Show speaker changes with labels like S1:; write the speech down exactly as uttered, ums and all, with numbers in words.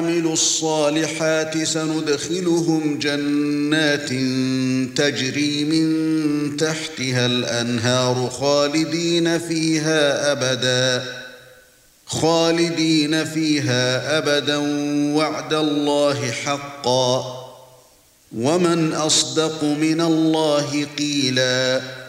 S1: عملوا الصالحات سندخلهم جنات تجري من تحتها الأنهار خالدين فيها أبدا خالدين فيها أبدا وعد الله حقا ومن أصدق من الله قيلا